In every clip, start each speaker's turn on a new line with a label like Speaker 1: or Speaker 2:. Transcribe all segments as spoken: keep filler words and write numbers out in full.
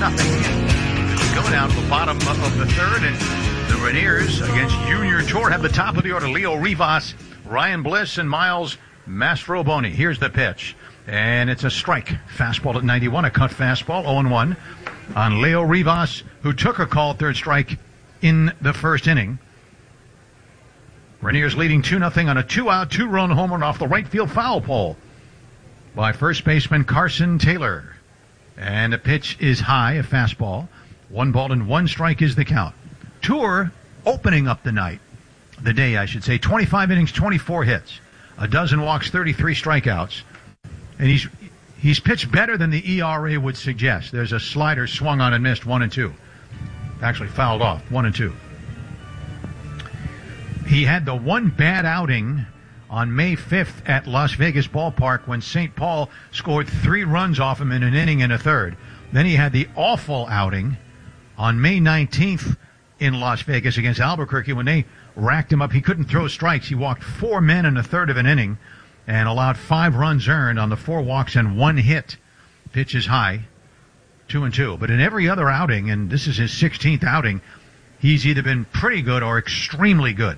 Speaker 1: nothing. Going down to the bottom of the third, and the Rainiers against Junior Tour have the top of the order. Leo Rivas, Ryan Bliss, and Miles Mastrobuoni. Here's the pitch, and it's a strike. Fastball at ninety-one, a cut fastball, oh and one on Leo Rivas, who took a called third strike in the first inning. Rainiers leading two nothing on a two-out, two-run home run off the right field foul pole by first baseman Carson Taylor. And the pitch is high, a fastball. One ball and one strike is the count. Tour opening up the night, the day I should say, twenty-five innings, twenty-four hits, a dozen walks, thirty-three strikeouts. And he's he's pitched better than the E R A would suggest. There's a slider swung on and missed, one and two. Actually fouled off, one and two. He had the one bad outing on May fifth at Las Vegas Ballpark when Saint Paul scored three runs off him in an inning and a third. Then he had the awful outing on May nineteenth in Las Vegas against Albuquerque when they racked him up. He couldn't throw strikes. He walked four men in a third of an inning and allowed five runs earned on the four walks and one hit. Pitch is high, two and two. But in every other outing, and this is his sixteenth outing, he's either been pretty good or extremely good.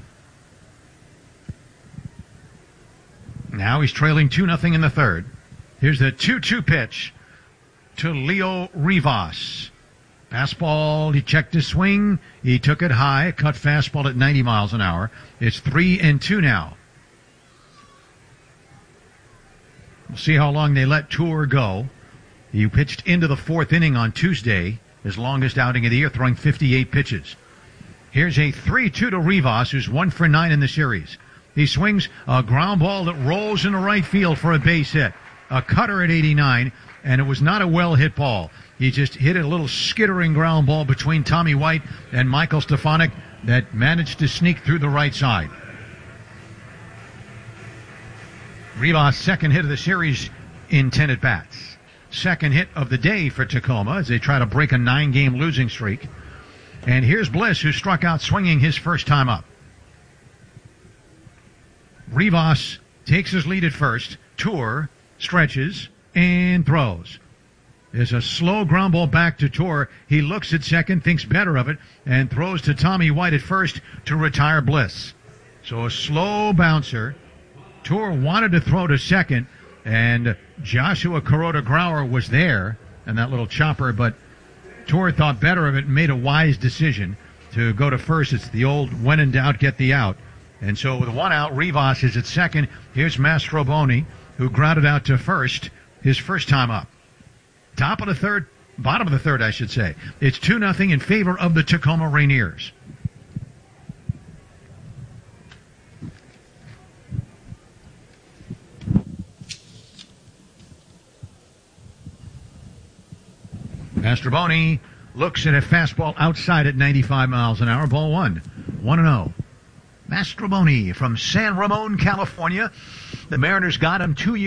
Speaker 1: Now he's trailing two nothing in the third. Here's the two two pitch to Leo Rivas. Fastball, he checked his swing. He took it high, cut fastball at ninety miles an hour. It's three and two now. We'll see how long they let Tour go. He pitched into the fourth inning on Tuesday, his longest outing of the year, throwing fifty-eight pitches. Here's a three two to Rivas, who's one for nine in the series. He swings a ground ball that rolls into right field for a base hit. A cutter at eighty-nine, and it was not a well-hit ball. He just hit a little skittering ground ball between Tommy White and Michael Stefanik that managed to sneak through the right side. Rivas' second hit of the series in ten at-bats. Second hit of the day for Tacoma as they try to break a nine-game losing streak. And here's Bliss, who struck out swinging his first time up. Rivas takes his lead at first. Tour stretches and throws. There's a slow ground ball back to Tour. He looks at second, thinks better of it, and throws to Tommy White at first to retire Bliss. So a slow bouncer. Tour wanted to throw to second, and Joshua Kuroda-Grauer was there and that little chopper, but Tour thought better of it and made a wise decision to go to first. It's the old when in doubt, get the out. And so with one out, Rivas is at second. Here's Mastrobuoni, who grounded out to first his first time up. Top of the third, bottom of the third, I should say. It's two nothing in favor of the Tacoma Rainiers. Mastrobuoni looks at a fastball outside at ninety-five miles an hour. Ball one. one and oh. Mastrobuoni from San Ramon, California. The Mariners got him two years